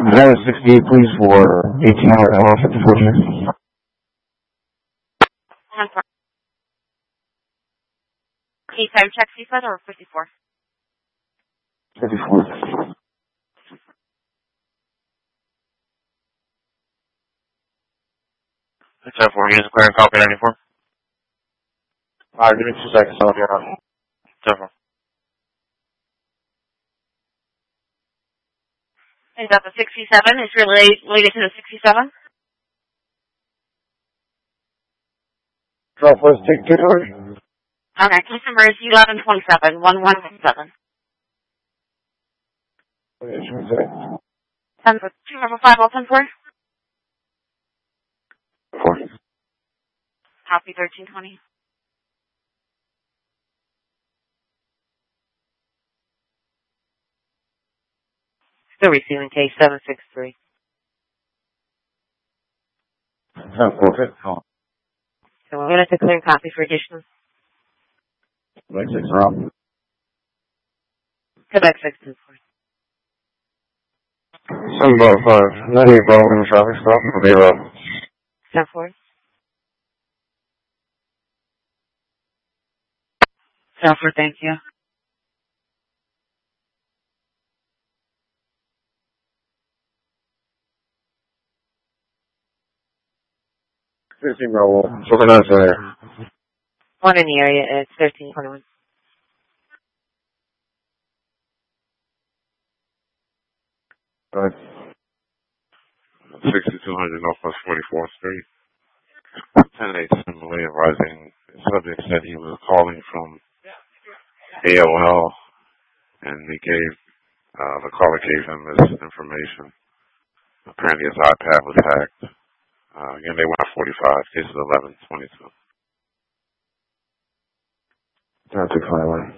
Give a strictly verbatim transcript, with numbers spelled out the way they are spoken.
zero sixty-eight, please, for eighteen hundred L R fifty-four here. Eight time check, you said, or fifty-four? fifty-four. ten four, units clearing, copy ninety-four. Alright, give me two seconds, I'll get on. ten four. Is that the sixty-seven? Is related, related to the sixty-seven? Southwest ticket order. Okay, case number is eleven twenty-seven, one one seven. ten for two number five, all ten for? Four. Copy thirteen twenty. Still receiving case seven six three. ten four fifty. So we're going to declare copy for additional. Quebec six Rob. Quebec six two four. Seven about five. ninety-eight Bravo in the traffic stop. Okay, Rob. ten four. ten four, thank you. fifteen Bravo. Something else there. One in the area, it's thirteen twenty-one. Right. sixty-two hundred Northwest forty-fourth Street. ten eight Assembly advising the subject said he was calling from A O L and he gave, uh, the caller gave him this information. Apparently his iPad was hacked. Uh, again, they went at forty-five, cases eleven twenty-two. Not too far away.